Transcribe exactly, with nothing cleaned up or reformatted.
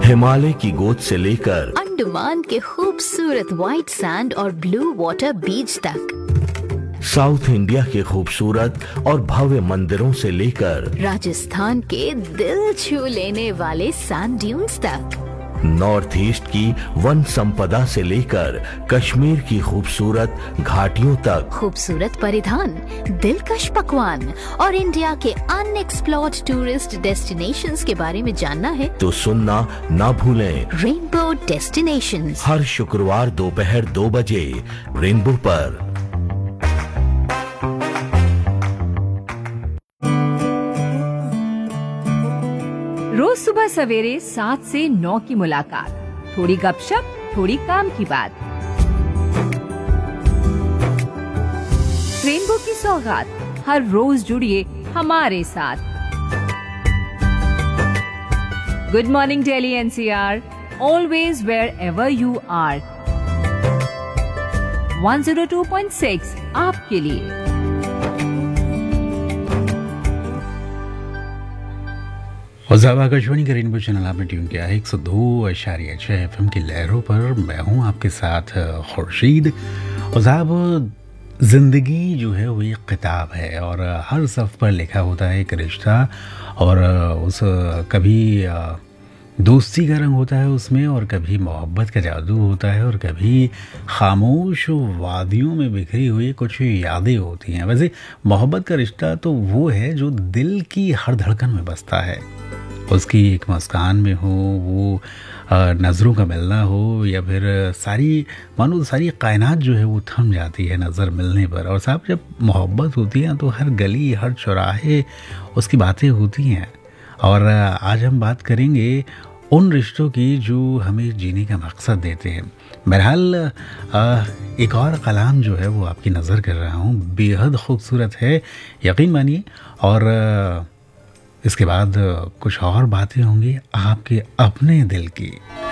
हिमालय की गोद से लेकर अंडमान के खूबसूरत व्हाइट सैंड और ब्लू वाटर बीच तक, साउथ इंडिया के खूबसूरत और भव्य मंदिरों से लेकर राजस्थान के दिल छू लेने वाले सैंड ड्यून्स तक, नॉर्थ ईस्ट की वन संपदा से लेकर कश्मीर की खूबसूरत घाटियों तक, खूबसूरत परिधान, दिलकश पकवान और इंडिया के अनएक्सप्लोर्ड टूरिस्ट डेस्टिनेशंस के बारे में जानना है तो सुनना ना भूलें। रेनबो डेस्टिनेशंस हर शुक्रवार दोपहर दो बजे रेनबो पर। रोज सुबह सवेरे सात से नौ की मुलाकात, थोड़ी गपशप, थोड़ी काम की बात। रेनबो की सौगात, हर रोज जुड़िए हमारे साथ। Good morning Delhi NCR, always wear ever you are. One zero two point six आपके लिए। और आकाशवाणी का रेनबो चैनल आपने ट्यून किया है एक सौ दो अशारिया छह एफ एम की लहरों पर। मैं हूं आपके साथ खुर्शीद। और साहब, ज़िंदगी जो है वो एक किताब है और हर सफ़ पर लिखा होता है एक रिश्ता, और उस कभी दोस्ती का रंग होता है उसमें, और कभी मोहब्बत का जादू होता है, और कभी खामोश वादियों में बिखरी हुई कुछ यादें होती हैं। वैसे मोहब्बत का रिश्ता तो वो है जो दिल की हर धड़कन में बसता है, उसकी एक मुस्कान में हो, वो नज़रों का मिलना हो, या फिर सारी मानो सारी कायनात जो है वो थम जाती है नज़र मिलने पर। और साहब, जब मोहब्बत होती है तो हर गली हर चौराहे उसकी बातें होती हैं। और आज हम बात करेंगे उन रिश्तों की जो हमें जीने का मकसद देते हैं। बहरहाल एक और कलाम जो है वो आपकी नज़र कर रहा हूँ, बेहद खूबसूरत है, यकीन मानिए। और इसके बाद कुछ और बातें होंगी आपके अपने दिल की।